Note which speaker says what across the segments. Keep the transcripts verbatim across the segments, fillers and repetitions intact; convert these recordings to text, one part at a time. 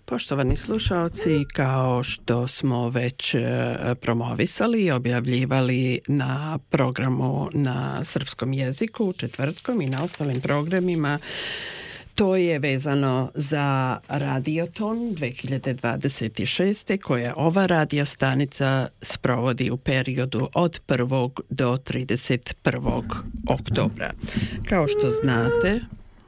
Speaker 1: Poštovani slušaoci, kao što smo već promovisali i objavljivali na programu na srpskom jeziku četvrtkom i na ostalim programima, to je vezano za Radioton dve hiljade dvadeset šeste koje ova radio stanica sprovodi u periodu od prvog do trideset prvog oktobra. Kao što znate,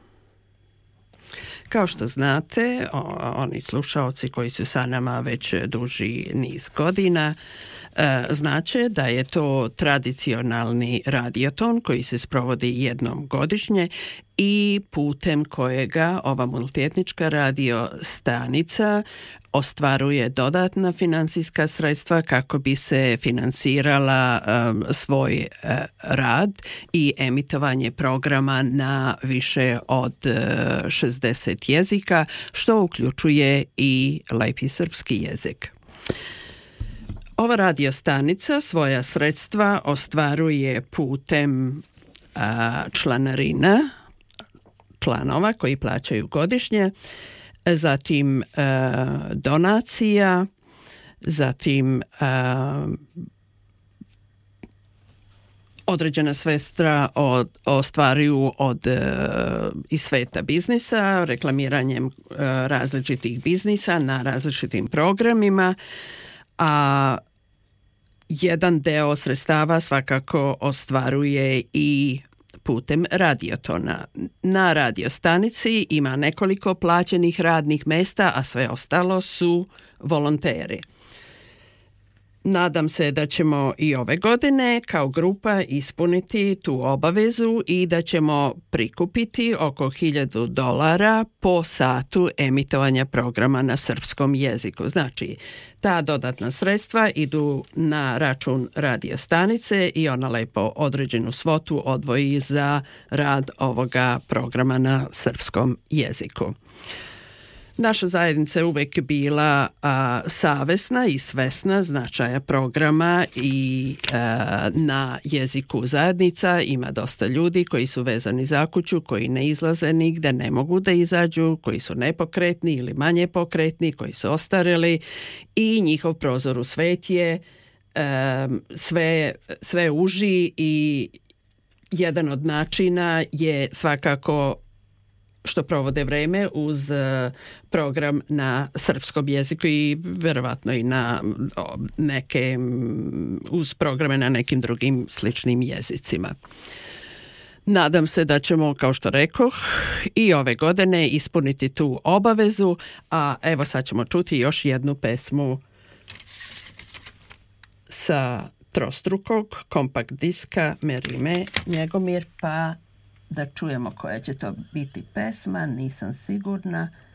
Speaker 1: Kao što znate, oni slušaoci koji su sa nama već duži niz godina, znače da je to tradicionalni radioton koji se sprovodi jednom godišnje i putem kojega ova multietnička radio stanica ostvaruje dodatna financijska sredstva kako bi se financirala um, svoj uh, rad i emitovanje programa na više od uh, šezdeset jezika, što uključuje i lepi srpski jezik. Ova radio stanica svoja sredstva ostvaruje putem uh, članarina, članova koji plaćaju godišnje, zatim uh, donacija, zatim uh, određena sredstva od, ostvaruju od uh, iz sveta biznisa, reklamiranjem uh, različitih biznisa na različitim programima, a jedan deo sredstava svakako ostvaruje i putem radiotona. Na radiostanici ima nekoliko plaćenih radnih mesta, a sve ostalo su volonteri. Nadam se da ćemo i ove godine kao grupa ispuniti tu obavezu i da ćemo prikupiti oko hiljadu dolara po satu emitovanja programa na srpskom jeziku. Znači, ta dodatna sredstva idu na račun radio stanice i ona lepo određenu svotu odvoji za rad ovoga programa na srpskom jeziku. Naša zajednica je uvek bila a, savesna i svesna značaja programa i a, na jeziku zajednica ima dosta ljudi koji su vezani za kuću, koji ne izlaze nigde, ne mogu da izađu, koji su nepokretni ili manje pokretni, koji su ostareli i njihov prozor u svet je a, sve, sve uži i jedan od načina je svakako što provode vreme uz program na srpskom jeziku i verovatno i na neke, uz programe na nekim drugim sličnim jezicima. Nadam se da ćemo, kao što rekoh, i ove godine ispuniti tu obavezu, a evo sad ćemo čuti još jednu pesmu sa trostrukog kompakt diska Merime Njegomir, pa da čujemo koja će to biti pesma, nisam sigurna.